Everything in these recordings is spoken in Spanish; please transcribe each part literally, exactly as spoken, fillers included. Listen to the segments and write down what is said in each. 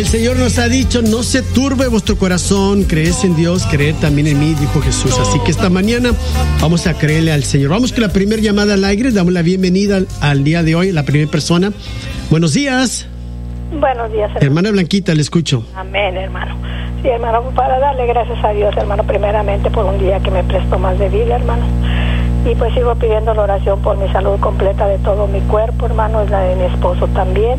El Señor nos ha dicho, no se turbe vuestro corazón, creed en Dios, creed también en mí, dijo Jesús. Así que esta mañana vamos a creerle al Señor. Vamos con la primera llamada al aire, damos la bienvenida al, al día de hoy, la primera persona. Buenos días. Buenos días, hermano. Hermana Blanquita, le escucho. Amén, hermano. Sí, hermano, para darle gracias a Dios, hermano, primeramente por un día que me prestó más de vida, hermano. Y pues sigo pidiendo la oración por mi salud completa de todo mi cuerpo, hermano, es la de mi esposo también.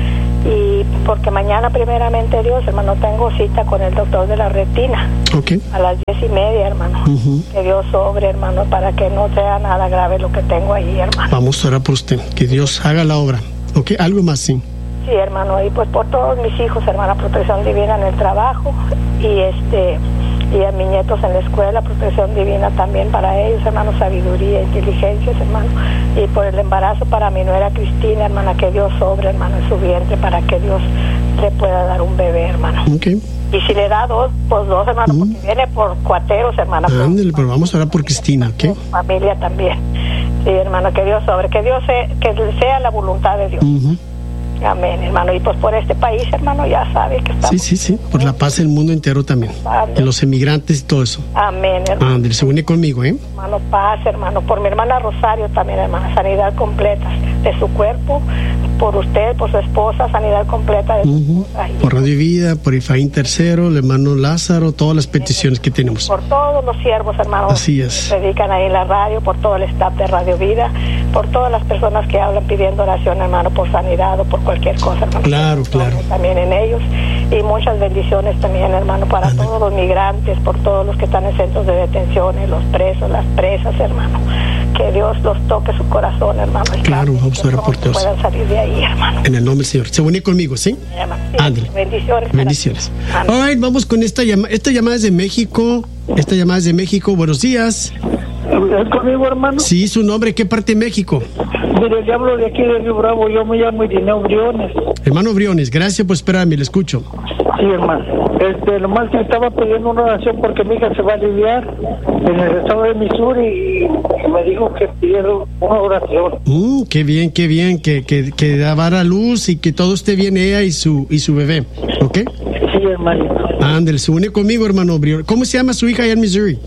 Y porque mañana, primeramente Dios, hermano, tengo cita con el doctor de la retina. Okay. A las diez y media, hermano. Uh-huh. Que Dios sobre, hermano, para que no sea nada grave lo que tengo ahí, hermano. Vamos a orar por usted, que Dios haga la obra. Ok, algo más, sí. Sí, hermano, y pues por todos mis hijos, hermana, protección divina en el trabajo y este y a mis nietos en la escuela, protección divina también para ellos, hermano, sabiduría, inteligencia, hermano, y por el embarazo para mi nuera Cristina, hermana, que Dios sobre, hermano, en su vientre para que Dios le pueda dar un bebé, hermano. Okay. Y si le da dos, pues dos, hermano, mm. porque viene por cuateros, hermana. Ándale, pero vamos a orar por Cristina, ¿ok? Familia también. Sí, hermano, que Dios sobre, que Dios sea, que sea la voluntad de Dios. Uh-huh. Amén, hermano. Y pues por este país, hermano, ya sabe que estamos. Sí, sí, sí. Por la paz del mundo entero también. De los emigrantes y todo eso. Amén, hermano. Ándale, se une conmigo, ¿eh? Hermano, paz, hermano. Por mi hermana Rosario también, hermano. Sanidad completa de su cuerpo. Por usted, por su esposa, sanidad completa de su uh-huh. esposa. Por Radio Vida, por Efraín Tercero, el hermano Lázaro, todas las peticiones que tenemos. Por todos los siervos, hermano. Así es. Que dedican ahí en la radio, por todo el staff de Radio Vida, por todas las personas que hablan pidiendo oración, hermano, por sanidad o por cualquier cosa, hermano. Claro, claro. También en ellos. Y muchas bendiciones también, hermano, para Ande. todos los migrantes, por todos los que están en centros de detenciones, los presos, las presas, hermano. Que Dios los toque su corazón, hermano. Claro, vamos a orar por todos. Puedan salir de ahí, hermano. En el nombre del Señor. Se une conmigo, ¿sí? Sí, Ándale. Bendiciones. Bendiciones. All right, vamos con esta llamada. Esta llamada es de México. Esta llamada es de México. Buenos días. ¿Es conmigo, hermano? Sí, su nombre. ¿Qué parte de México? Mire, yo hablo de aquí de Río Bravo. Yo me llamo Irineo Briones. Hermano Briones, gracias por esperarme. Le escucho. Sí, hermano. Este, lo más que estaba pidiendo una oración porque mi hija se va a aliviar en el estado de Missouri y me dijo que pidiera una oración. Mm, qué bien, qué bien, que, que, que daba a luz y que todo esté bien ella y su y su bebé, ¿ok? Sí, hermano. Ándale, se une conmigo, hermano Briones. ¿Cómo se llama su hija allá en Missouri?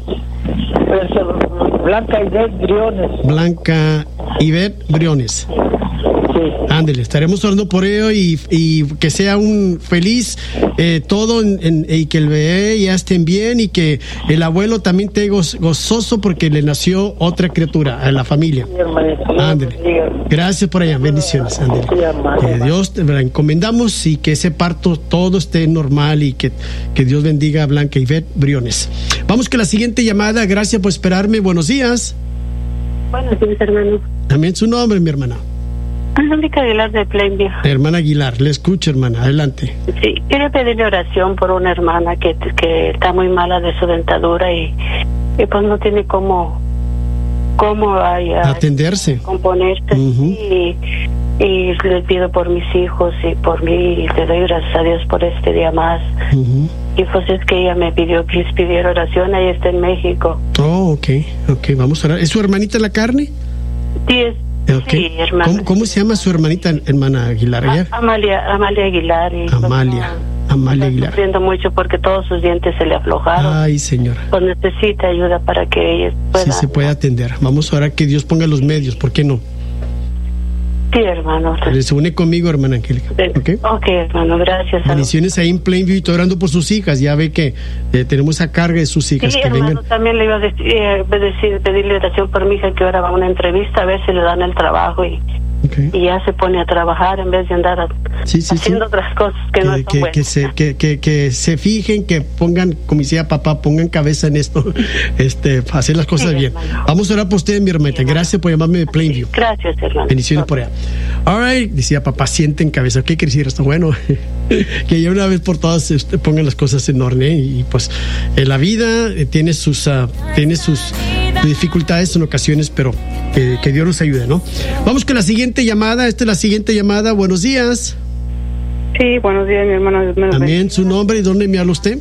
Es Blanca Ivette Briones. Blanca Ivette Briones. Sí. Ándale, estaremos orando por ello y, y que sea un feliz eh, todo en, en, y que el bebé ya estén bien y que el abuelo también esté goz, gozoso porque le nació otra criatura a la familia. Sí, hermano. Ándale. Gracias por allá, bendiciones. Ándale. Sí, hermano. Que Dios te la encomendamos y que ese parto todo esté normal y que, que Dios bendiga a Blanca Ivette Briones. Vamos con la siguiente llamada. Gracias por esperarme. Buenos días. Buenos días, hermano. También su nombre, mi hermana. Angélica Aguilar de Plainview. Hermana Aguilar, le escucho, hermana, adelante. Sí, quería pedirle oración por una hermana que, que está muy mala de su dentadura y, y pues no tiene cómo, cómo ay, ay, atenderse, componerse. Uh-huh. y, y le pido por mis hijos y por mí y le doy gracias a Dios por este día más. Uh-huh. Y pues es que ella me pidió que les pidiera oración, ella está en México. Oh, ok, ok, vamos a orar. ¿Es su hermanita la carne? Sí, es. Okay. Sí, hermana. ¿Cómo, ¿Cómo se llama su hermanita, hermana Aguilar? ¿Ella? Amalia, Amalia Aguilar. Y Amalia, pues, Amalia está Aguilar. sufriendo mucho porque todos sus dientes se le aflojaron. Ay, señora. Pues necesita ayuda para que ella pueda. Sí, se puede atender. Vamos a orar que Dios ponga los medios, ¿por qué no? Sí, hermano. Se une conmigo, hermana Angélica. ¿Okay? Ok, hermano, gracias. Bendiciones ahí en Plainview y estoy orando por sus hijas. Ya ve que eh, tenemos esa carga de sus hijas. Sí, que hermano, vengan. También le iba a decir, eh, decir, pedirle oración por mi hija que ahora va a una entrevista a ver si le dan el trabajo y, okay. y ya se pone a trabajar en vez de andar a, sí, sí, haciendo sí. otras cosas que, que no son que, buenas. Que se, que, que, que se fijen, que pongan, como decía papá, pongan cabeza en esto, este, hacer las cosas sí, bien. Hermano. Vamos a orar por usted, mi hermanita. Sí, gracias por llamarme de Plainview. Gracias, hermano. Bendiciones por allá. All right, decía papá, sienten cabeza. ¿Qué quiere decir esto? Bueno, que ya una vez por todas este, pongan las cosas en orden y pues en la vida eh, tiene sus uh, tiene sus dificultades en ocasiones, pero que, que Dios nos ayude, ¿no? Vamos con la siguiente llamada. Esta es la siguiente llamada. Buenos días. Sí, buenos días, mi hermano. También su nombre y dónde me habla usted.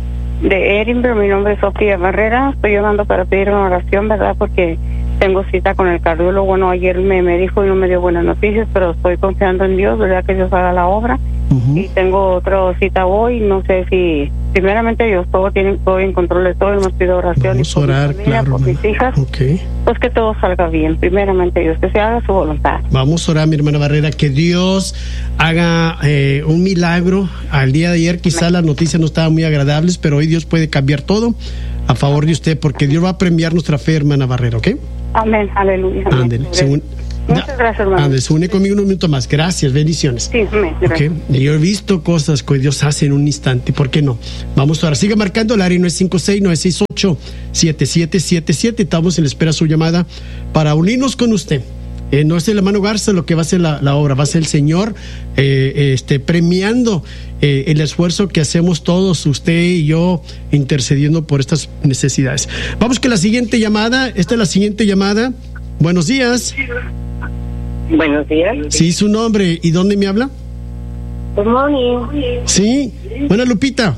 De Edinburgh, mi nombre es Sofía Barrera. Estoy llamando para pedir una oración, ¿verdad? Porque tengo cita con el cardiólogo. Bueno, ayer me, me dijo y no me dio buenas noticias, pero estoy confiando en Dios, ¿verdad? Que Dios haga la obra. Uh-huh. Y tengo otra cita hoy, no sé si, primeramente Dios, todo tiene, todo en control de todo, nos pido oración. Vamos a orar, por mi familia, claro, por mis hijas, okay. Pues que todo salga bien, primeramente Dios, que se haga su voluntad. Vamos a orar, mi hermana Barrera, que Dios haga eh, un milagro. Al día de ayer quizá las noticias no estaban muy agradables, pero hoy Dios puede cambiar todo a favor de usted, porque Dios va a premiar nuestra fe, hermana Barrera, ¿ok? Amén, aleluya. Ándele, según... Muchas gracias, hermano. Ande, se une conmigo un minuto más. Gracias, bendiciones. Sí, amén. Okay. Yo he visto cosas que Dios hace en un instante. ¿Por qué no? Vamos ahora. Siga marcando el área nueve cinco seis, nueve seis ocho, siete siete siete siete. Estamos en espera su llamada para unirnos con usted. Eh, no es el hermano Garza lo que va a hacer la, la obra, va a ser el Señor eh, este, premiando eh, el esfuerzo que hacemos todos, usted y yo, intercediendo por estas necesidades. Vamos con la siguiente llamada. Esta es la siguiente llamada. Buenos días. Buenos días. Sí, su nombre. ¿Y dónde me habla? Good morning. Sí. Buena, Lupita.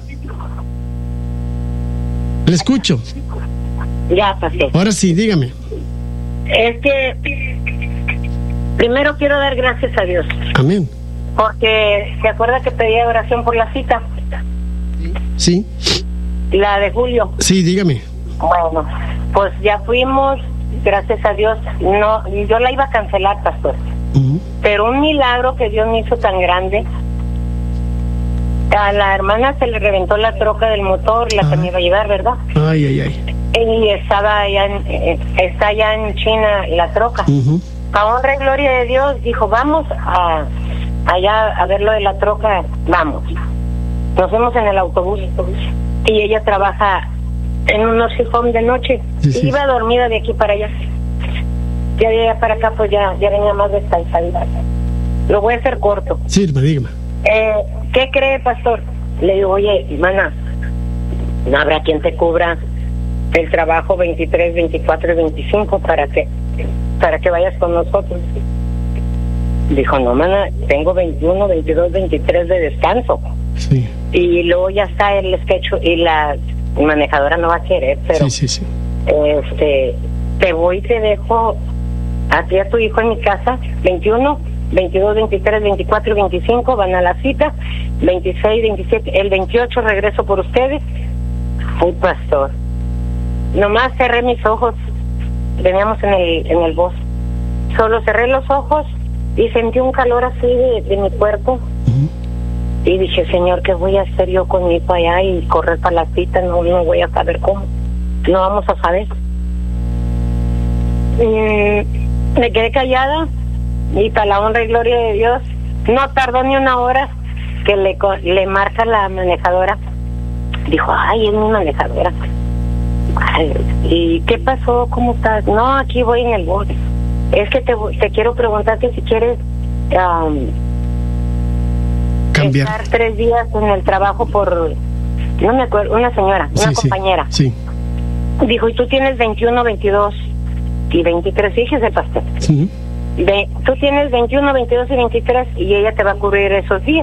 Le escucho. Ya pasé. Ahora sí, dígame. Es que primero quiero dar gracias a Dios. Amén. Porque se acuerda que pedía oración por la cita. Sí. La de julio. Sí, dígame. Bueno, pues ya fuimos. Gracias a Dios, no, yo la iba a cancelar, pastor. Uh-huh. Pero un milagro que Dios me hizo tan grande. A la hermana se le reventó la troca del motor, la uh-huh. que me iba a llevar, ¿verdad? Ay, ay, ay. Y estaba allá en, eh, está allá en China la troca. Uh-huh. A honra y gloria de Dios, dijo, vamos a allá a ver lo de la troca, vamos. Nos fuimos en el autobús y ella trabaja en un nursing home de noche. Sí, sí. Iba dormida de aquí para allá. Ya de allá para acá, pues ya, ya venía más descansada. Lo voy a hacer corto. Sí, dígame. Eh, ¿Qué cree, pastor? Le digo, oye, hermana, no habrá quien te cubra el trabajo veintitrés, veinticuatro y veinticinco para que, para que vayas con nosotros. Dijo, no, hermana, tengo veintiuno, veintidós, veintitrés de descanso. Sí. Y luego ya está el sketch y la manejadora no va a querer, pero sí, sí, sí. este te voy y te dejo a ti, a tu hijo en mi casa. Veintiuno, veintidós, veintitrés, veinticuatro y veinticinco van a la cita. Veintiséis, veintisiete, el veintiocho regreso por ustedes. Fui, pastor, nomás cerré mis ojos. Veníamos en el en el bosque. Solo cerré los ojos y sentí un calor así de, de mi cuerpo. Uh-huh. Y dije, Señor, ¿qué voy a hacer yo con mi hijo allá y correr para la cita? No, no voy a saber cómo. No vamos a saber. Mm, me quedé callada y para la honra y gloria de Dios, no tardó ni una hora que le, le marca la manejadora. Dijo, ay, es mi manejadora. Ay, ¿y qué pasó? ¿Cómo estás? No, aquí voy en el bus. Es que te, te quiero preguntar que si quieres... Um, cambiar. Estar tres días en el trabajo por, no me acuerdo, una señora, una sí, compañera. Sí, sí. Dijo, y tú tienes veintiuno, veintidós y veintitrés, fíjese, pastor. Sí. De, tú tienes veintiuno, veintidós y veintitrés y ella te va a cubrir esos días.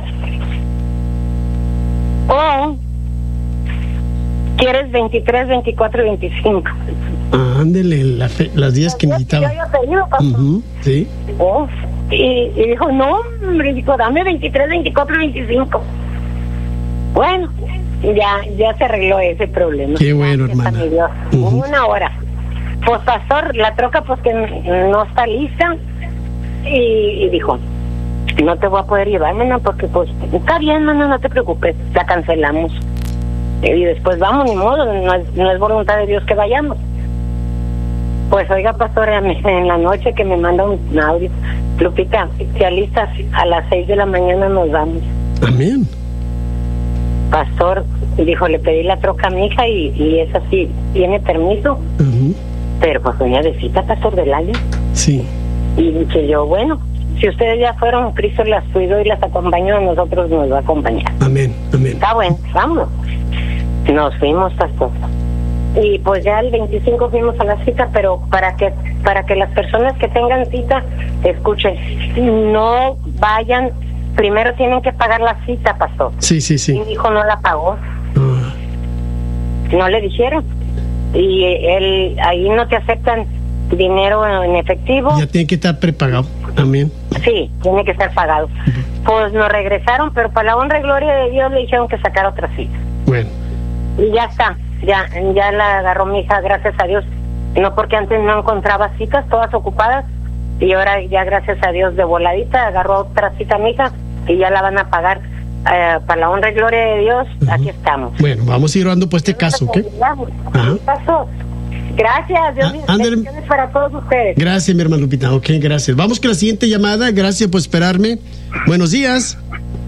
O quieres veintitrés, veinticuatro y veinticinco. Ah, ándele, la fe, las días que necesitaba. Yo había pedido, pastor. Uh-huh, sí. Oh, y, y dijo, no, hombre, dijo, dame veintitrés, veinticuatro y veinticinco. Bueno, ya ya se arregló ese problema. Qué bueno, Gracias, hermana. Dios. Uh-huh. Una hora. Pues, pastor, la troca pues que no está lista. Y, y dijo, no te voy a poder llevar, mana, porque pues, está bien, mana, no te preocupes, la cancelamos. Y después vamos, ni modo, no es, no es voluntad de Dios que vayamos. Pues oiga, pastor, en la noche que me manda un audio, Lupita, si alistas a las seis de la mañana nos vamos. Amén. Pastor, dijo, le pedí la troca a mi hija y, y esa sí tiene permiso. Uh-huh. Pero pues venía de cita, pastor, del año. Sí. Y dije yo, bueno, si ustedes ya fueron, Cristo las cuidó y las acompañó, a nosotros nos va a acompañar. Amén, amén. Está bueno, vámonos. Nos fuimos, pastor. Y pues ya el veinticinco fuimos a la cita, pero para que para que las personas que tengan cita, escuchen, no vayan, primero tienen que pagar la cita, pastor. Sí, sí, sí. Y dijo, no la pagó. Uh. No le dijeron. Y él, ahí no te aceptan dinero en efectivo. Ya tiene que estar prepagado. Amén. Sí, tiene que estar pagado. Uh-huh. Pues nos regresaron, pero para la honra y gloria de Dios le dijeron que sacara otra cita. Bueno. Y ya está, ya, ya la agarró mi hija, gracias a Dios. No porque antes no encontraba citas, todas ocupadas, y ahora ya gracias a Dios de voladita agarró otra cita mi hija y ya la van a pagar. Uh, para la honra y gloria de Dios, uh-huh. Aquí estamos. Bueno, vamos a ir orando por este caso, ¿ok? Caso. Gracias, Dios mío. Ah, bendiciones para todos ustedes. Gracias, mi hermana Lupita. Ok, gracias. Vamos con la siguiente llamada. Gracias por esperarme. Buenos días.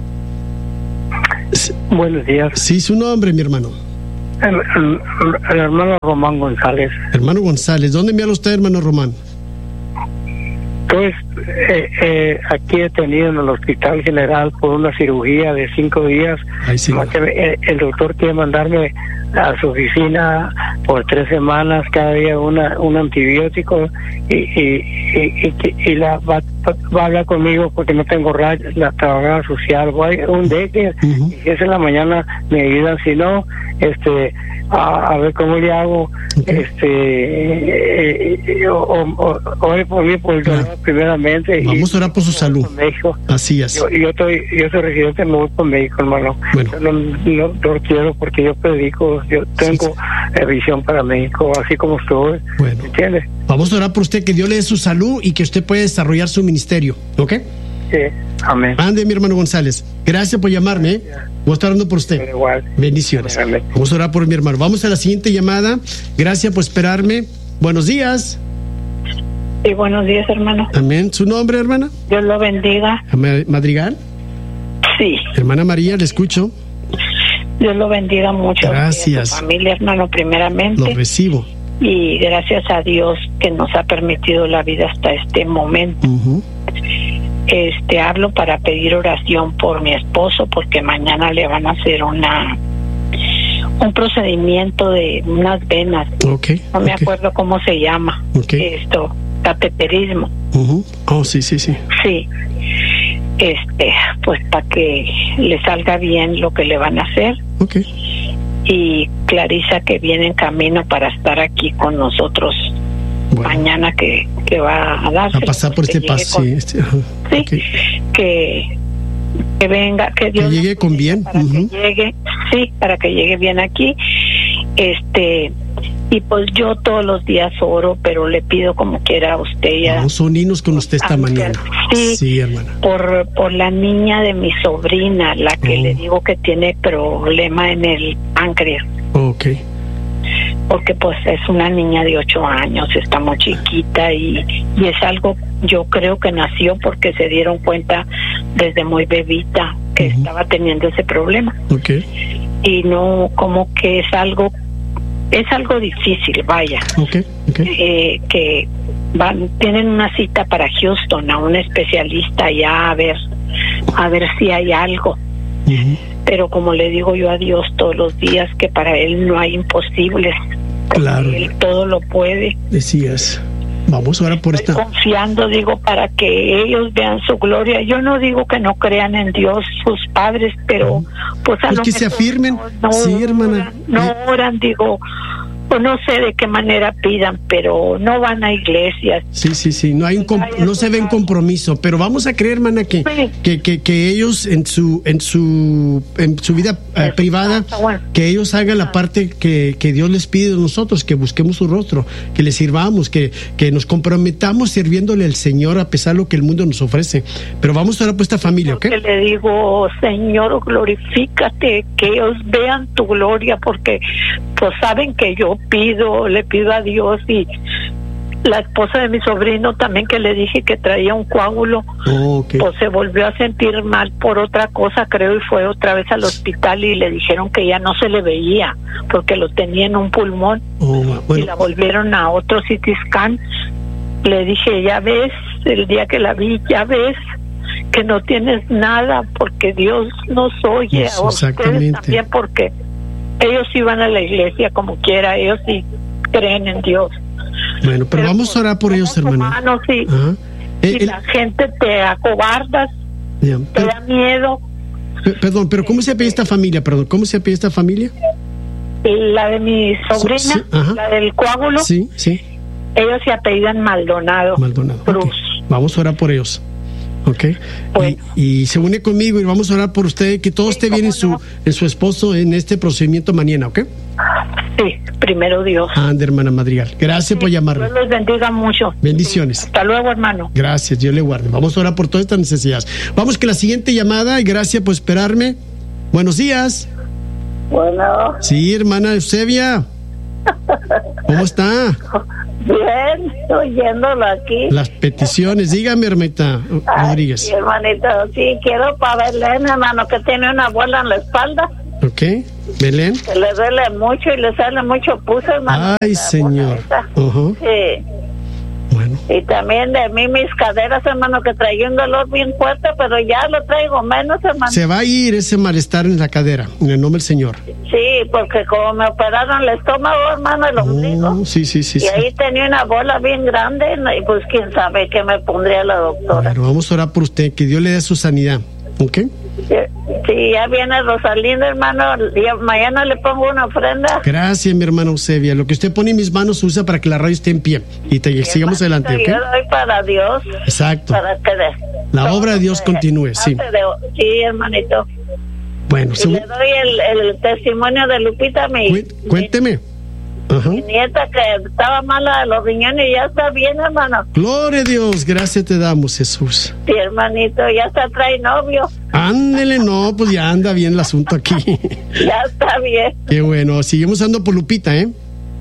Buenos días. Sí, su nombre, mi hermano. El, el, el hermano Román González. Hermano González, ¿dónde me habla usted, hermano Román? Pues eh, eh, aquí he tenido en el Hospital General por una cirugía de cinco días. Ay, sí. el, el doctor quiere mandarme a su oficina por tres semanas, cada día una un antibiótico y y, y, y, y la va, va a hablar conmigo porque no tengo rayos, la trabajadora social, voy a un deque, uh-huh. Y si es en la mañana me ayudan, si no, este a, a ver cómo le hago, okay. este eh, eh, o, o, o por mí por el dolor, claro. Primeramente. Vamos y, a orar por su salud. México. Así es. Yo, yo estoy yo soy residente, me voy por México, hermano. Bueno. No, no, no quiero porque yo predico, yo tengo sí, sí. visión para México, así como estoy. Bueno. ¿Entiende? Vamos a orar por usted, que Dios le dé su salud y que usted pueda desarrollar su ministerio, ¿ok? Sí, amén. Ande, mi hermano González. Gracias por llamarme. ¿eh? Voy a estar orando por usted. Igual. Bendiciones. Amén. Vamos a orar por mi hermano. Vamos a la siguiente llamada. Gracias por esperarme. Buenos días. Sí, buenos días, hermano. Amén. ¿Su nombre, hermana? Dios lo bendiga. ¿Madrigal? Sí. Hermana María, le escucho. Dios lo bendiga mucho. Gracias. A su familia, hermano, primeramente. Lo recibo. Y gracias a Dios que nos ha permitido la vida hasta este momento. Uh-huh. Este, hablo para pedir oración por mi esposo porque mañana le van a hacer una un procedimiento de unas venas. Okay, no me okay. acuerdo cómo se llama. Okay. Esto, cateterismo. Uh-huh. Oh, sí, sí, sí. Sí. Este, pues para que le salga bien lo que le van a hacer. Okay. Y Clarisa que viene en camino para estar aquí con nosotros. Bueno. Mañana que, que va a darse a pasar por este paso, con, sí, este, uh, sí okay. que que venga, que Dios que llegue con bien, para uh-huh. que llegue, sí, para que llegue bien aquí, este, y pues yo todos los días oro, pero le pido como quiera a usted ya. Vamos a unirnos con usted esta mañana. Sí, sí, hermana. Por por la niña de mi sobrina, la que oh. le digo que tiene problema en el páncreas. Okay. Porque pues es una niña de ocho años, está muy chiquita y, y es algo, yo creo que nació porque se dieron cuenta desde muy bebita que uh-huh. estaba teniendo ese problema. Okay. Y no, como que es algo, es algo difícil, vaya. Okay. Okay. Eh, que van, tienen una cita para Houston, a un especialista ya a ver, a ver si hay algo. Uh-huh. Pero como le digo yo a Dios todos los días que para Él no hay imposibles. Claro. Él todo lo puede. Decías. Vamos ahora por Estoy esta. confiando, digo, para que ellos vean su gloria. Yo no digo que no crean en Dios sus padres, pero uh-huh. pues a pues lo que mejor se afirmen. No, no sí, hermana. Oran, no oran, digo. Pues no sé de qué manera pidan, pero no van a iglesias. Sí, sí, sí, no hay un comp- no se ve en compromiso, pero vamos a creer, hermana, que, sí. que, que que ellos en su en su en su vida eh, privada, bueno. que ellos hagan la parte que, que Dios les pide de nosotros, que busquemos su rostro, que les sirvamos, que, que nos comprometamos sirviéndole al Señor a pesar de lo que el mundo nos ofrece. Pero vamos a orar por esta familia, ¿ok? Porque le digo, Señor, glorifícate, que ellos vean tu gloria, porque pues saben que yo pido, le pido a Dios. Y la esposa de mi sobrino también, que le dije que traía un coágulo, oh, okay. pues se volvió a sentir mal por otra cosa, creo, y fue otra vez al hospital y le dijeron que ya no se le veía porque lo tenía en un pulmón. Oh, bueno. Y la volvieron a otro C T scan. Le dije, ya ves, el día que la vi, ya ves que no tienes nada, porque Dios nos oye. Yes, a ustedes también, porque ellos iban a la iglesia como quiera, ellos sí creen en Dios. Bueno, pero, pero vamos a orar por ellos, hermano. Hermanos, sí. Ajá. Eh, y el... la gente te acobardas, yeah, te pero, da miedo. P- perdón, pero ¿cómo se apellida esta familia? Perdón, ¿cómo se apellida esta familia? La de mi sobrina, sí, sí, la del coágulo. Sí, sí. Ellos se apellidan Maldonado. Maldonado. Cruz. Okay. Vamos a orar por ellos. ¿Ok? Bueno. Y, y se une conmigo y vamos a orar por usted, que todo Sí, esté bien en su, no. en su esposo en este procedimiento mañana, ¿ok? Sí, primero Dios. Ande, hermana Madrigal. Gracias por llamarme. Dios los bendiga mucho. Bendiciones. Hasta luego, hermano. Gracias, Dios le guarde. Vamos a orar por todas estas necesidades. Vamos con la siguiente llamada y gracias por esperarme. Buenos días. Bueno, Sí, hermana Eusebia. ¿Cómo está? bien, oyéndolo aquí. Las peticiones. Dígame, hermanita Rodríguez. Ay, hermanito, sí, quiero para Belén, hermano, que tiene una bola en la espalda. ¿Ok? Belén. Que le duele mucho y le sale mucho pus, hermano. Ay, La señor. bola esa. Ujú. Sí. Bueno. Y también de mí mis caderas, hermano, que traía un dolor bien fuerte, pero ya lo traigo menos, hermano. Se va a ir ese malestar en la cadera, en el nombre del Señor. Sí, porque como me operaron el estómago, hermano, el ombligo. Oh, sí, sí, sí. Y sí. ahí tenía una bola bien grande, ¿no? Y pues quién sabe qué me pondría la doctora. Bueno, vamos a orar por usted, que Dios le dé su sanidad. ¿Ok? Sí, sí, ya viene Rosalinda, hermano. Ya mañana le pongo una ofrenda. Gracias, mi hermana Eusebia. Lo que usted pone en mis manos se usa para que la radio esté en pie. Y te, sigamos adelante, Yo ¿ok? doy para Dios. Exacto. Para que de, La obra de Dios continúe, sí. de- sí, hermanito. Bueno, Y según- le doy el, el testimonio de Lupita, mi, cué- cuénteme. Ajá. mi nieta, que estaba mala de los riñones y ya está bien, hermano. Gloria a Dios, gracias te damos, Jesús. Sí, hermanito, ya está trae novio. Ándele, no, pues ya anda bien el asunto aquí. Ya está bien. Qué bueno, seguimos andando por Lupita, ¿eh?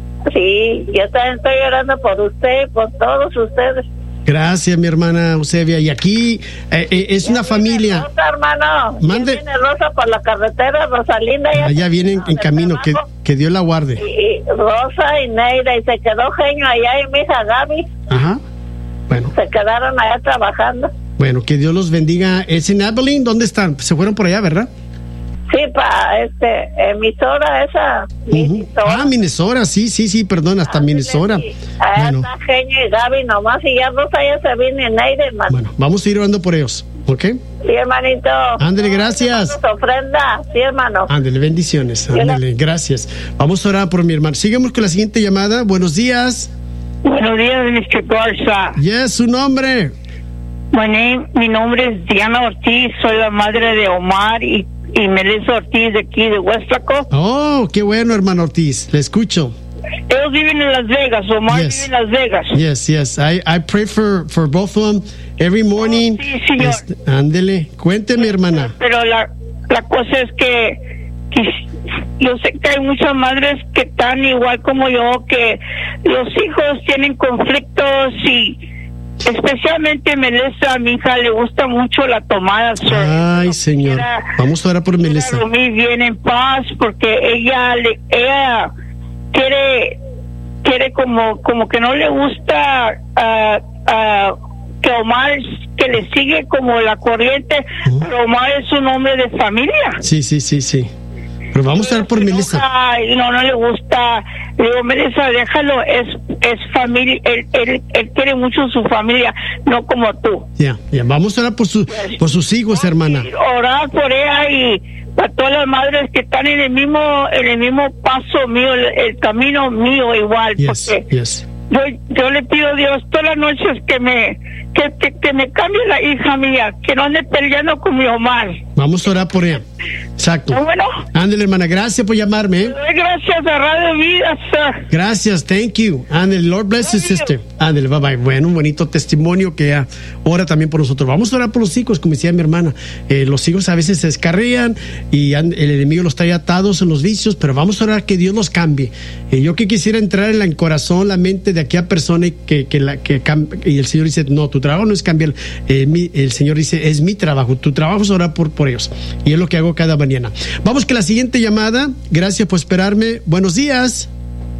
Sí, yo también estoy orando por usted y por todos ustedes. Gracias, mi hermana Eusebia. Y aquí eh, eh, es una familia. Rosa, hermano. Mande. Ya viene Rosa por la carretera, Rosalinda. Ya Allá viene en, en camino, que, que Dios la guarde. Y Rosa y Neida, y se quedó genio allá, y mi hija Gaby, Ajá. Bueno, se quedaron allá trabajando. bueno, que Dios los bendiga. ¿Es en Abilene? ¿Dónde están? Se fueron por allá, ¿verdad? Sí, para este, emisora esa. Ujú. Minnesota. Ah, Minnesota, sí, sí, sí, perdón, hasta Minnesota. Sí, allá Bueno, está genio y Gaby nomás, y ya Rosa ya se vino y Neida, hermano. bueno, vamos a ir orando por ellos, ¿ok? Sí, hermanito. Ándele, gracias. Su ofrenda, sí, hermano. Ándele, bendiciones. Ándele, gracias. Vamos a orar por mi hermano. Sigamos con la siguiente llamada. Buenos días. Buenos días, mister Garza. Yes, su nombre. My name, mi nombre es Diana Ortiz, soy la madre de Omar y, y Melissa Ortiz de aquí de Hueslaco. Oh, qué bueno, hermano Ortiz. Le escucho. Ellos viven en Las Vegas, Omar Yes. vive en Las Vegas. Yes, yes. I, I pray for, for both of them every morning. Oh, sí, señor. Este, ándele. Cuénteme, hermana. Pero la, la cosa es que, que yo sé que hay muchas madres que están igual como yo, que los hijos tienen conflictos y especialmente Melissa, a mi hija, le gusta mucho la tomada. sir. Ay, Señor. Quiera- Vamos a orar por quiera Melissa. dormir bien en paz porque ella le, ella quiere quiere como como que no le gusta ah, ah, que Omar que le sigue como la corriente, Ujú. pero Omar es un hombre de familia. Sí, sí, sí, sí. Pero vamos a orar por Melissa. Ay, no, no le gusta. Le digo, Melissa, déjalo, es es familia, él, él, él quiere mucho su familia, no como tú. Ya, ya. Vamos a orar por, su, por sus hijos, hermana. Orar por ella y para todas las madres que están en el mismo en el mismo paso mío, el, el camino mío igual, Yes, porque yes. yo, yo le pido a Dios todas las noches que me que, que, que me cambie la hija mía, que no ande peleando con mi Omar. Vamos a orar por ella. Exacto. ¿No, bueno? Ándele, hermana. Gracias por llamarme. ¿eh? Doy gracias a Radio Vida, sir. Gracias, thank you. Ándele, Lord bless you, sister. Ándele, bye bye. Bueno, un bonito testimonio que ah, ora también por nosotros. Vamos a orar por los hijos, como decía mi hermana. Eh, los hijos a veces se descarrían y and- el enemigo los trae atados en los vicios, pero vamos a orar que Dios los cambie. Eh, yo que quisiera entrar en la- el corazón, la mente de aquella persona y que, que, la, que cam- y el Señor dice, no, tu trabajo no es cambiar. Eh, mi- el Señor dice, es mi trabajo. Tu trabajo es orar por, por ellos. Y es lo que hago cada mañana. Vamos con la siguiente llamada. Gracias por esperarme. Buenos días.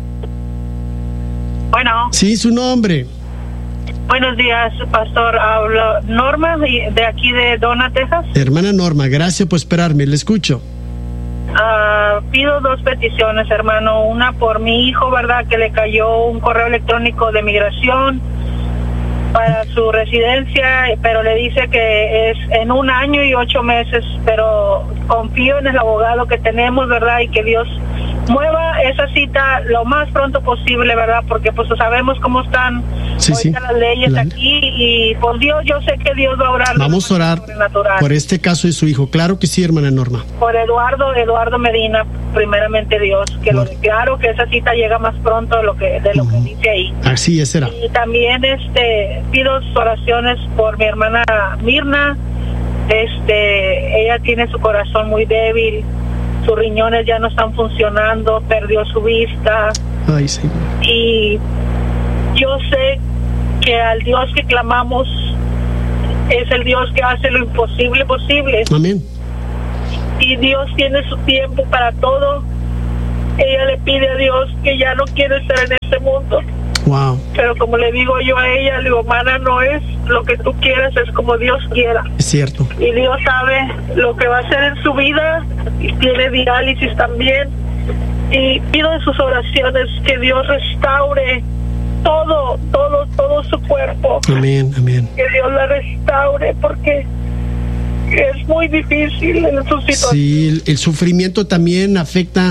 Bueno, Sí, su nombre. buenos días, pastor. Hablo Norma de, de aquí de Dona, Texas. Hermana Norma, gracias por esperarme. Le escucho. Ah, pido dos peticiones, hermano. Una por mi hijo, ¿verdad? Que le cayó un correo electrónico de migración para su residencia, pero le dice que es en un año y ocho meses, pero confío en el abogado que tenemos, ¿verdad? Y que Dios mueva esa cita lo más pronto posible, ¿verdad? Porque pues sabemos cómo están sí, sí. las leyes la... aquí y por Dios, yo sé que Dios va a orar. Vamos a orar por este caso de su hijo. Claro que sí, hermana Norma. Por Eduardo, Eduardo Medina, primeramente Dios, que bueno. lo declaro que esa cita llega más pronto de lo que de lo uh-huh. que dice ahí. Así es, será. Y también este pido oraciones por mi hermana Mirna. Este, ella tiene su corazón muy débil, sus riñones ya no están funcionando, perdió su vista. Ay, Señor. Y yo sé que al Dios que clamamos es el Dios que hace lo imposible posible. Amén. Y Dios tiene su tiempo para todo. Ella le pide a Dios que ya no quiere estar en este mundo. Wow. Pero como le digo yo a ella, le digo, mana, no es lo que tú quieras, es como Dios quiera. Es cierto. Y Dios sabe lo que va a hacer en su vida, y tiene diálisis también. Y pido en sus oraciones que Dios restaure todo, todo, todo su cuerpo. Amén, amén. Que Dios la restaure, porque es muy difícil en su situación. Sí, el, el sufrimiento también afecta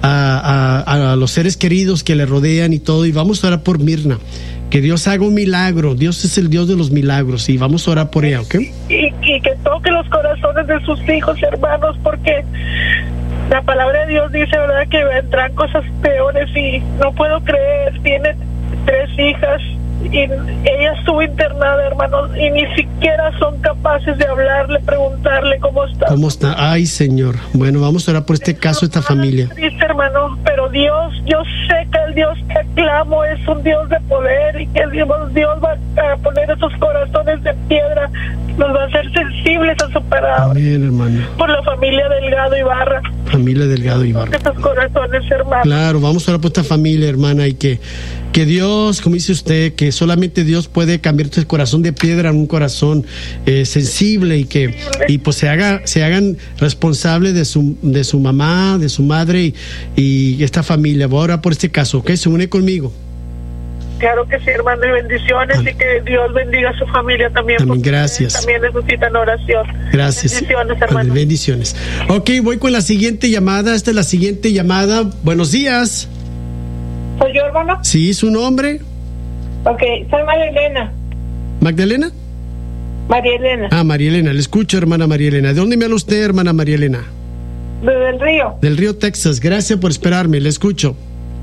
a, a, a los seres queridos que le rodean y todo, y vamos a orar por Mirna, que Dios haga un milagro. Dios es el Dios de los milagros y vamos a orar por ella, ¿ok? Y, y que toque los corazones de sus hijos, hermanos, porque la palabra de Dios dice, ¿verdad?, que vendrán cosas peores y no puedo creer, tiene tres hijas y ella estuvo internada, hermanos, y ni siquiera son capaces de hablarle, preguntarle cómo está. ¿Cómo está? Ay, Señor. Bueno, vamos a orar por este caso, esta familia. Es triste, hermano, pero Dios, yo sé que el Dios que aclamo es un Dios de poder y que Dios, Dios va a poner esos corazones de piedra, nos va a hacer sensibles a su palabra. Amén, hermano. Por la familia Delgado Ibarra. Familia Delgado Ibarra. Esos corazones, hermano. Claro, vamos a orar por esta familia, hermana, y que que Dios, como dice usted, que solamente Dios puede cambiar este corazón de piedra en un corazón eh, sensible y que y pues se haga se hagan responsables de su de su mamá, de su madre y, y esta familia. Voy a orar por este caso, ¿ok? Se une conmigo. Claro que sí, hermano, y bendiciones. Amén. Y que Dios bendiga a su familia también. También, gracias. También necesitan oración. Gracias. Bendiciones, hermano. Amén. Bendiciones. Ok, voy con la siguiente llamada. Esta es la siguiente llamada. Buenos días. ¿Soy yo, hermano? Sí, ¿su nombre? Ok, soy María Elena. ¿Magdalena? María Elena. Ah, María Elena, le escucho, hermana María Elena. ¿De dónde me habla usted, hermana María Elena? Desde el Río. Del Río, Texas. Gracias por esperarme, le escucho.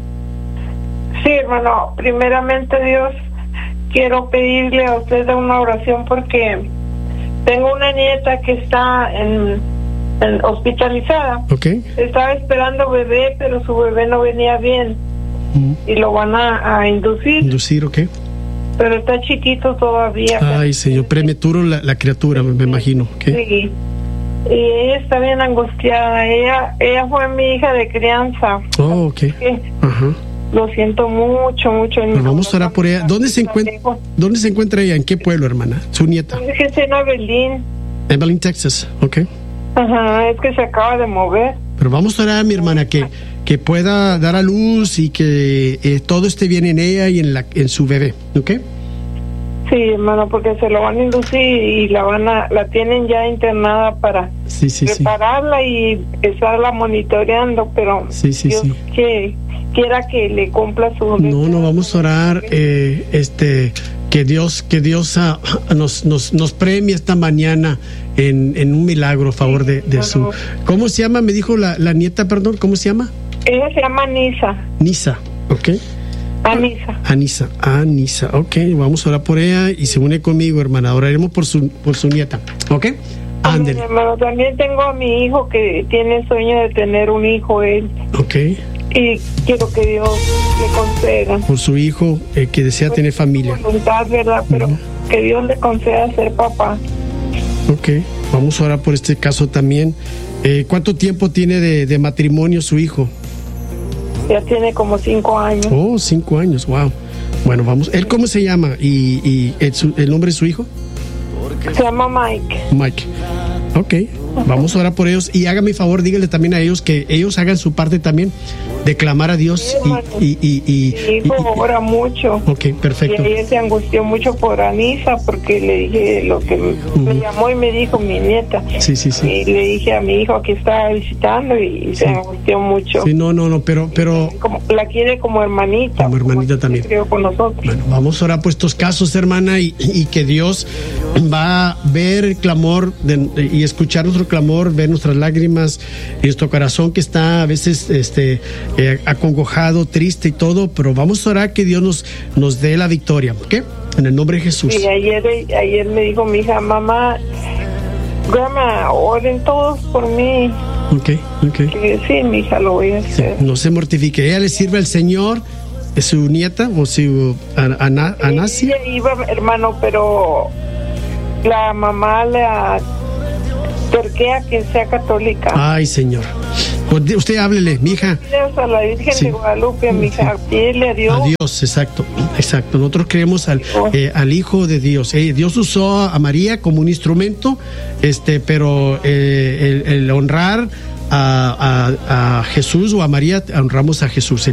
Sí, hermano, primeramente Dios, quiero pedirle a usted una oración porque tengo una nieta que está en, en hospitalizada. Ok. Estaba esperando bebé, pero su bebé no venía bien. Y lo van a, a inducir. Inducir, ok. Pero está chiquito todavía. Ay, Señor, prematuro la, la criatura, me, me imagino. Okay. Sí. Y ella está bien angustiada. Ella ella fue mi hija de crianza. Oh, ok. Ajá. Lo siento mucho, mucho. Pero vamos a orar por ella. ¿Dónde se encuentra? ¿Dónde se encuentra ella? ¿En qué pueblo, hermana? Su nieta. Es que en Evelyn. Evelyn, Texas, ok. Ajá, es que se acaba de mover. Pero vamos a orar, mi hermana, que, que pueda dar a luz y que eh, todo esté bien en ella y en la en su bebé, ¿ok? Sí, hermano, porque se lo van a inducir y la van a, la tienen ya internada para sí, sí, prepararla sí. y estarla monitoreando, pero sí, sí, Dios sí. que quiera que le cumpla su... No, no, vamos a orar, eh, este, que Dios, que Dios uh, nos, nos, nos premie esta mañana en, en un milagro a favor de, de su... ¿Cómo se llama? Me dijo la, la nieta, perdón, ¿cómo se llama? Ella se llama Nisa. Nisa, ok. Anisa. Anisa, Anisa, ok, vamos a orar por ella y se une conmigo, hermana, oraremos por su, por su nieta, ok. Ándale. Hermano, también tengo a mi hijo que tiene el sueño de tener un hijo él. Ok. Y quiero que Dios le conceda. Por su hijo eh, que desea tener familia. Voluntad, ¿verdad? Pero uh-huh. que Dios le conceda ser papá. Ok, vamos a orar por este caso también. Eh, ¿Cuánto tiempo tiene de, de matrimonio su hijo? Ya tiene como cinco años. Oh, cinco años, wow. Bueno, vamos. ¿Él cómo se llama? ¿Y, y el, su, el nombre de su hijo? Se llama Mike. Mike. Ok, vamos a orar por ellos y hágame favor, dígale también a ellos que ellos hagan su parte también de clamar a Dios. Sí, y, y, y, y, Mi hijo y, y, ora mucho. Ok, perfecto. Y ayer se angustió mucho por Anisa porque le dije lo que uh-huh. me llamó y me dijo mi nieta. Sí, sí, sí. Y le dije a mi hijo que estaba visitando y sí. se angustió mucho. Sí, no, no, no, pero... pero como, la quiere como hermanita. Como hermanita como también. Creo con nosotros. Bueno, vamos a orar por estos casos, hermana, y, y que Dios va a ver el clamor de, y escuchar nuestro clamor, ver nuestras lágrimas y nuestro corazón que está a veces este, eh, acongojado, triste y todo, pero vamos a orar que Dios nos, nos dé la victoria, ¿ok? En el nombre de Jesús. Y ayer, ayer me dijo mi hija, mamá, grandma, oren todos por mí. Ok, ok. Y sí, mi hija, lo voy a hacer. Sí, no se mortifique, ella le sirve al Señor. ¿Es su nieta o su Ana, Anasia? Ella iba, hermano, pero la mamá la terquea que sea católica. Ay, Señor. Pues usted háblele, mi hija. A la Virgen sí. de Guadalupe, mi hija, pídele a Dios. A Dios, exacto, exacto. Nosotros creemos al, eh, al Hijo de Dios. Eh, Dios usó a María como un instrumento, este, pero eh, el, el honrar a, a, a Jesús o a María, honramos a Jesús.